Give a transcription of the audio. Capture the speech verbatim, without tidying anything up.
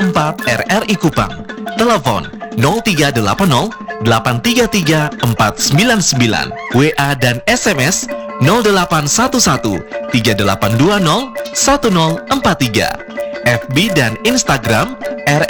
empat R R I Kupang. Telepon nol tiga delapan nol delapan tiga tiga empat sembilan sembilan. W A dan S M S nol delapan satu satu tiga delapan dua nol satu nol empat tiga. F B dan Instagram R